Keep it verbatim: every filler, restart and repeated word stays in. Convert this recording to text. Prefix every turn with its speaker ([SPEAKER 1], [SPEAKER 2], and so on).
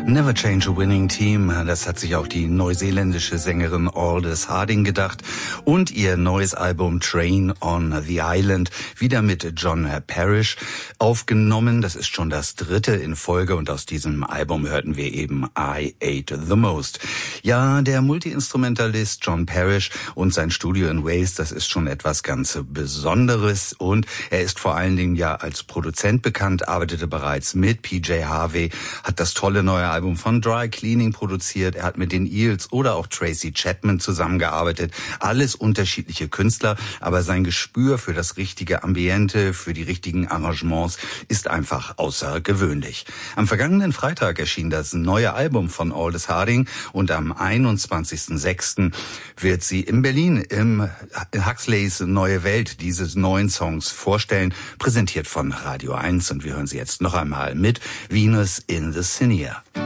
[SPEAKER 1] Never change a winning team. Das hat sich auch die neuseeländische Sängerin Aldous Harding gedacht. Und ihr neues Album Train on the Island, wieder mit John Parrish aufgenommen. Das ist schon das dritte in Folge und aus diesem Album hörten wir eben I Ate the Most. Ja, der Multi-Instrumentalist John Parrish und sein Studio in Wales, das ist schon etwas ganz Besonderes. Und er ist vor allen Dingen ja als Produzent bekannt, arbeitete bereits mit P J Harvey, hat das tolle neue Album von Dry Cleaning produziert. Er hat mit den Eels oder auch Tracy Chapman zusammengearbeitet. Alles unterschiedliche Künstler, aber sein Gespür für das richtige Ambiente, für die richtigen Arrangements ist einfach außergewöhnlich. Am vergangenen Freitag erschien das neue Album von Aldous Harding und am einundzwanzigsten sechsten wird sie in Berlin im Huxleys Neue Welt diese neuen Songs vorstellen, präsentiert von Radio eins und wir hören sie jetzt noch einmal mit Venus in the Cinear.